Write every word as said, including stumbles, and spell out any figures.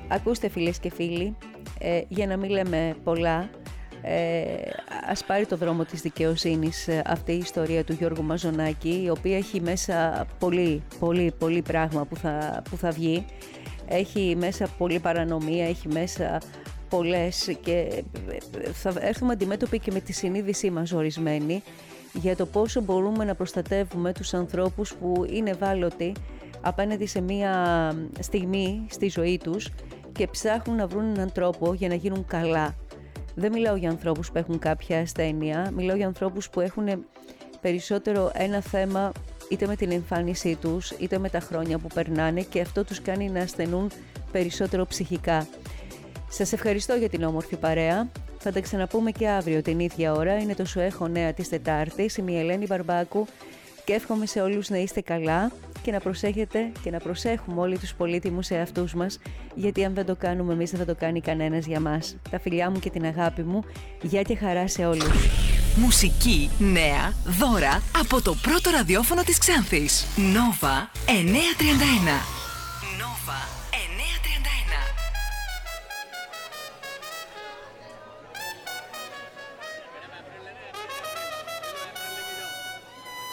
Ακούστε φίλες και φίλοι, ε, για να μην λέμε πολλά, ε, ας πάρει το δρόμο της δικαιοσύνης ε, αυτή η ιστορία του Γιώργου Μαζονάκη, η οποία έχει μέσα πολύ, πολύ, πολύ πράγμα που θα, που θα βγει. Έχει μέσα πολύ παρανομία, έχει μέσα πολλές και θα έρθουμε αντιμέτωποι και με τη συνείδησή μας ορισμένοι για το πόσο μπορούμε να προστατεύουμε τους ανθρώπους που είναι ευάλωτοι απέναντι σε μία στιγμή στη ζωή τους και ψάχνουν να βρουν έναν τρόπο για να γίνουν καλά. Δεν μιλάω για ανθρώπους που έχουν κάποια ασθένεια, μιλάω για ανθρώπους που έχουν περισσότερο ένα θέμα είτε με την εμφάνισή τους, είτε με τα χρόνια που περνάνε και αυτό τους κάνει να ασθενούν περισσότερο ψυχικά. Σας ευχαριστώ για την όμορφη παρέα. Θα τα ξαναπούμε και αύριο την ίδια ώρα. Είναι το Σου Έχω Νέα της Τετάρτης. Είμαι η Ελένη Μπαρμπάκου και εύχομαι σε όλους να είστε καλά και να προσέχετε και να προσέχουμε όλοι τους πολύτιμους εαυτούς μας, γιατί αν δεν το κάνουμε εμείς δεν θα το κάνει κανένας για μας. Τα φιλιά μου και την αγάπη μου. Γεια και χαρά σε όλους. Μουσική, νέα, δώρα από το πρώτο ραδιόφωνο της Ξάνθης. Νόβα εννιακόσια τριάντα ένα. Νόβα.